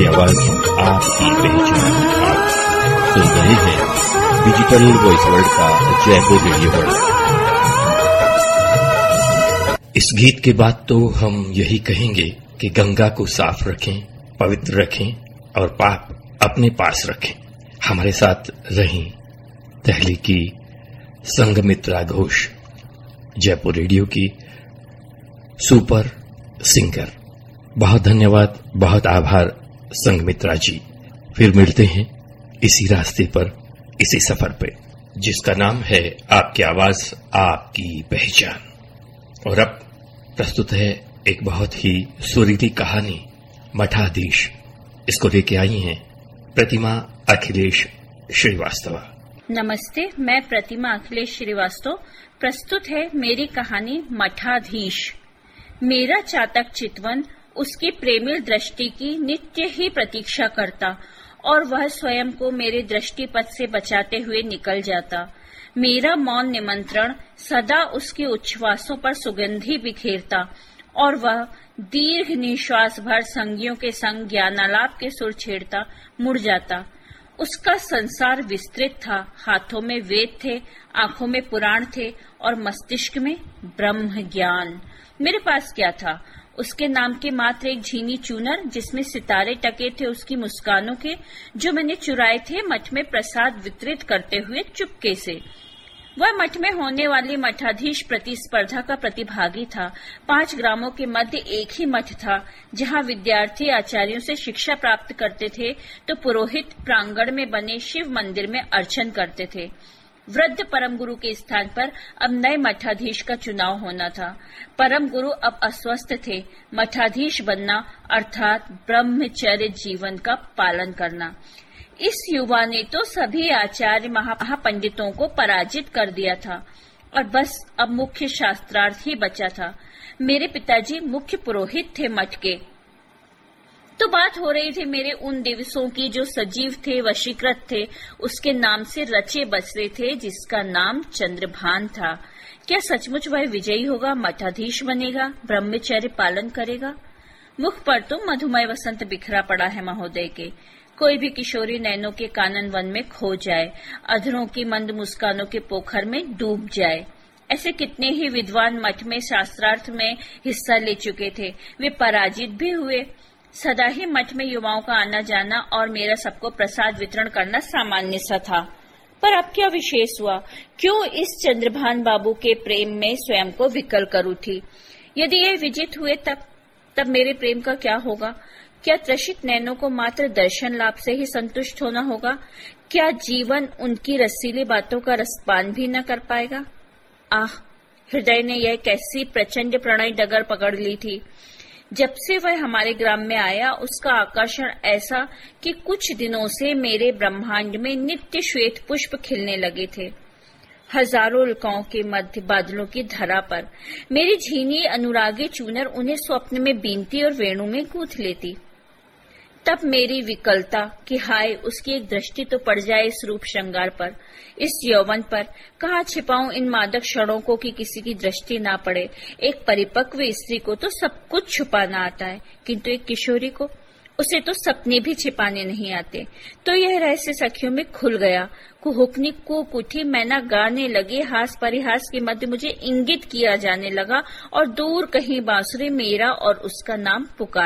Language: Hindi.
आपकी आवाज आपकी पहचान। आप सुन रहे हैं डिजिटल वॉइस वर्ल्ड का जयपुर रेडियो वर्ल्ड। इस गीत के बाद तो हम यही कहेंगे कि गंगा को साफ रखें, पवित्र रखें और पाप अपने पास रखें। हमारे साथ रहीं दिल्ली की संघमित्रा घोष, जयपुर रेडियो की सुपर सिंगर। बहुत धन्यवाद, बहुत आभार संघमित्रा जी। फिर मिलते हैं इसी रास्ते पर, इसी सफर पे, जिसका नाम है आपकी आवाज आपकी पहचान। और अब प्रस्तुत है एक बहुत ही सुरीली कहानी, मठाधीश। इसको लेके आई हैं प्रतिमा अखिलेश श्रीवास्तव। नमस्ते, मैं प्रतिमा अखिलेश श्रीवास्तव। प्रस्तुत है मेरी कहानी मठाधीश। मेरा चातक चितवन उसकी प्रेमिल दृष्टि की नित्य ही प्रतीक्षा करता और वह स्वयं को मेरे दृष्टिपथ से बचाते हुए निकल जाता। मेरा मौन निमंत्रण सदा उसके उच्छ्वासों पर सुगंधि बिखेरता और वह दीर्घ निश्वास भर संगियों के संग ज्ञानालाप के सुर छेड़ता मुड़ जाता। उसका संसार विस्तृत था, हाथों में वेद थे, आंखों में पुराण थे और मस्तिष्क में ब्रह्म ज्ञान। मेरे पास क्या था? उसके नाम के मात्र एक झीनी चूनर, जिसमें सितारे टके थे उसकी मुस्कानों के, जो मैंने चुराए थे मठ में प्रसाद वितरित करते हुए चुपके से। वह मठ में होने वाली मठाधीश प्रतिस्पर्धा का प्रतिभागी था। 5 ग्रामों के मध्य एक ही मठ था, जहां विद्यार्थी आचार्यों से शिक्षा प्राप्त करते थे तो पुरोहित प्रांगण में बने शिव मंदिर में अर्चन करते थे। वृद्ध परम गुरु के स्थान पर अब नए मठाधीश का चुनाव होना था। परम गुरु अब अस्वस्थ थे। मठाधीश बनना अर्थात ब्रह्मचर्य जीवन का पालन करना। इस युवा ने तो सभी आचार्य महापंडितों को पराजित कर दिया था और बस अब मुख्य शास्त्रार्थ ही बचा था। मेरे पिताजी मुख्य पुरोहित थे मठ के। तो बात हो रही थी मेरे उन दिवसों की जो सजीव थे, वशीकृत थे, उसके नाम से रचे बसरे थे, जिसका नाम चंद्रभान था। क्या सचमुच वह विजयी होगा, मठाधीश बनेगा, ब्रह्मचर्य पालन करेगा? मुख पर तो मधुमय वसंत बिखरा पड़ा है महोदय के। कोई भी किशोरी नैनों के कानन वन में खो जाए, अधरों की मंद मुस्कानों के पोखर में डूब जाए। ऐसे कितने ही विद्वान मठ में शास्त्रार्थ में हिस्सा ले चुके थे। वे पराजित भी हुए। सदा ही मठ में युवाओं का आना जाना और मेरा सबको प्रसाद वितरण करना सामान्य सा था। पर अब क्या विशेष हुआ? क्यों इस चंद्रभान बाबू के प्रेम में स्वयं को विकल करूं थी? यदि ये विजित हुए तब मेरे प्रेम का क्या होगा? क्या त्रसित नैनों को मात्र दर्शन लाभ से ही संतुष्ट होना होगा? क्या जीवन उनकी रसीली बातों का रसपान भी न कर पाएगा? आह, हृदय ने यह कैसी प्रचंड प्रणय डगर पकड़ ली थी। जब से वह हमारे ग्राम में आया, उसका आकर्षण ऐसा कि कुछ दिनों से मेरे ब्रह्मांड में नित्य श्वेत पुष्प खिलने लगे थे। हजारों उल्काओं के मध्य बादलों की धरा पर मेरी झीनी अनुरागी चूनर उन्हें स्वप्न में बीनती और वेणु में गूंथ लेती। तब मेरी विकलता कि हाय, उसकी एक दृष्टि तो पड़ जाए इस रूप श्रृंगार पर, इस यौवन पर। कहाँ छिपाऊं इन मादक क्षणों को कि किसी की दृष्टि ना पड़े। एक परिपक्व स्त्री को तो सब कुछ छुपाना आता है, किंतु एक किशोरी को, उसे तो सपने भी छिपाने नहीं आते। तो यह रहस्य सखियों में खुल गया। कुहुकनी कुकुठी मैना गाने लगे। हास परिहास के मध्य मुझे इंगित किया जाने लगा और दूर कहीं बांसुरी मेरा और उसका नाम पुकार